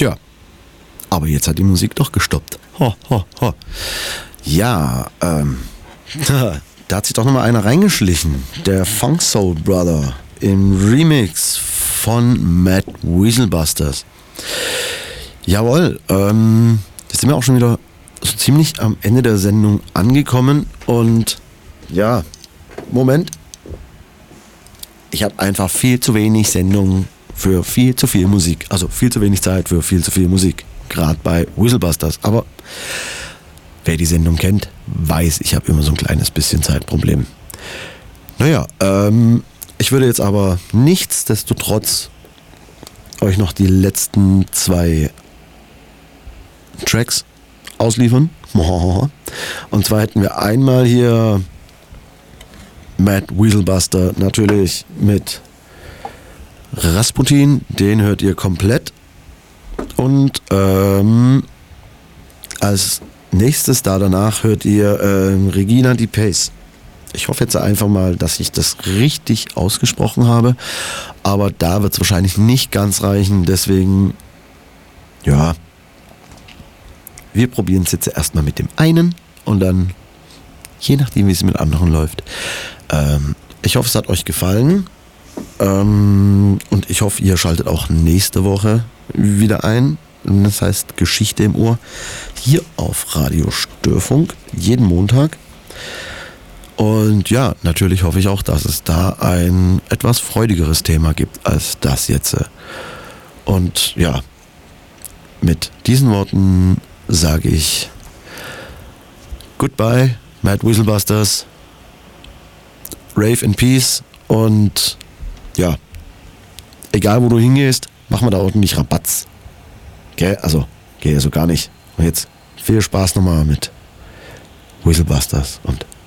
Tja, aber jetzt hat die Musik doch gestoppt. Ho, ho, ho. Ja, da hat sich doch nochmal einer reingeschlichen. Der Funk Soul Brother im Remix von Mad Weaselbusters. Jawohl, jetzt sind wir auch schon wieder so ziemlich am Ende der Sendung angekommen und ja, Moment. Ich habe einfach viel zu wenig Sendungen für viel zu viel Musik. Also viel zu wenig Zeit für viel zu viel Musik. Gerade bei Weaselbusters. Aber wer die Sendung kennt, weiß, ich habe immer so ein kleines bisschen Zeitproblem. Naja, ich würde jetzt aber nichtsdestotrotz euch noch die letzten 2 Tracks ausliefern. Und zwar hätten wir einmal hier Mad Weaselbuster natürlich mit Rasputin, den hört ihr komplett. Und als nächstes danach hört ihr Regina Di Pace. Ich hoffe jetzt einfach mal, dass ich das richtig ausgesprochen habe, aber da wird es wahrscheinlich nicht ganz reichen, deswegen ja, wir probieren es jetzt erstmal mit dem einen und dann, je nachdem wie es mit anderen läuft. Ich hoffe, es hat euch gefallen und ich hoffe, ihr schaltet auch nächste Woche wieder ein. Das heißt Geschichte im Ohr hier auf Radio Störfunk jeden Montag. Und ja, natürlich hoffe ich auch, dass es da ein etwas freudigeres Thema gibt als das jetzt. Und ja, mit diesen Worten sage ich Goodbye, Mad Weaselbusters, Rave in Peace und ja, egal wo du hingehst, mach mal da ordentlich Rabatz. Gell? Also, geht ja so gar nicht. Und jetzt viel Spaß nochmal mit Weaselbusters und